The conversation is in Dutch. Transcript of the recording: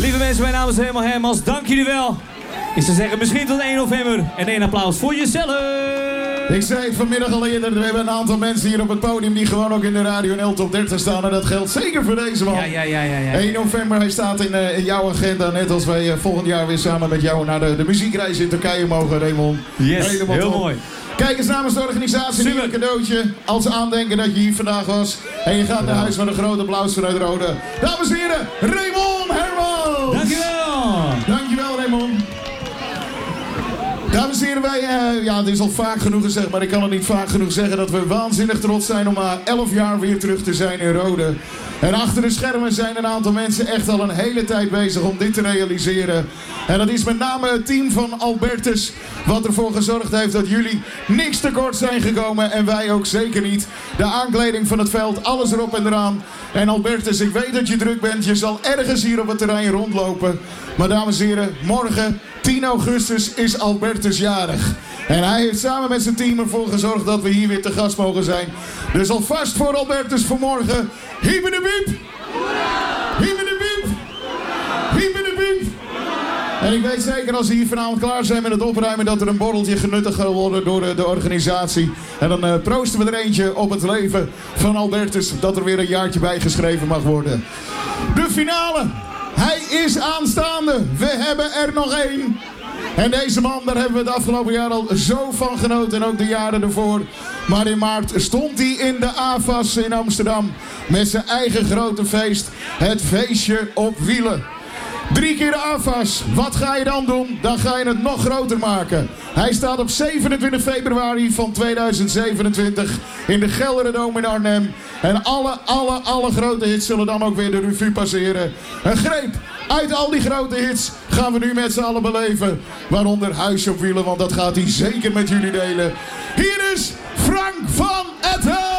Lieve mensen, mijn naam is Raymond Hermans. Dank jullie wel. Ik zou zeggen, misschien tot 1 november. En 1 applaus voor jezelf. Ik zei het vanmiddag al eerder, we hebben een aantal mensen hier op het podium die gewoon ook in de Radio NL Top 30 staan. En dat geldt zeker voor deze man. Ja. 1 november, hij staat in jouw agenda. Net als wij volgend jaar weer samen met jou naar de muziekreis in Turkije mogen, Raymond. Yes, helemaal heel top. mooi. Kijk eens namens de organisatie een cadeautje. Als aandenken dat je hier vandaag was. En je gaat naar huis met een groot applaus vanuit Rode. Dames en heren, Raymond Hermans. Dankjewel. Dankjewel, Raymond. Dames en heren, wij, het is al vaak genoeg gezegd, maar ik kan het niet vaak genoeg zeggen dat we waanzinnig trots zijn om 11 jaar weer terug te zijn in Rode. En achter de schermen zijn een aantal mensen echt al een hele tijd bezig om dit te realiseren. En dat is met name het team van Albertus, wat ervoor gezorgd heeft dat jullie niks tekort zijn gekomen en wij ook zeker niet. De aankleding van het veld, alles erop en eraan. En Albertus, ik weet dat je druk bent, je zal ergens hier op het terrein rondlopen. Maar dames en heren, morgen 10 augustus is Albertus jarig. En hij heeft samen met zijn team ervoor gezorgd dat we hier weer te gast mogen zijn. Dus alvast voor Albertus vanmorgen. Hiebe de biep! Hiebe de biep! Hiebe de biep! En ik weet zeker als ze hier vanavond klaar zijn met het opruimen dat er een borreltje genuttigd gaat worden door de organisatie. En dan proosten we er eentje op het leven van Albertus, dat er weer een jaartje bijgeschreven mag worden. De finale! Hij is aanstaande. We hebben er nog 1. En deze man, daar hebben we het afgelopen jaar al zo van genoten. En ook de jaren ervoor. Maar in maart stond hij in de AFAS in Amsterdam. Met zijn eigen grote feest. Het feestje op wielen. 3 keer de AFAS. Wat ga je dan doen? Dan ga je het nog groter maken. Hij staat op 27 februari van 2027 in de Gelderdoom in Arnhem. En alle grote hits zullen dan ook weer de revue passeren. Een greep uit al die grote hits gaan we nu met z'n allen beleven. Waaronder Huisje op Wielen, want dat gaat hij zeker met jullie delen. Hier is Frank van Etten.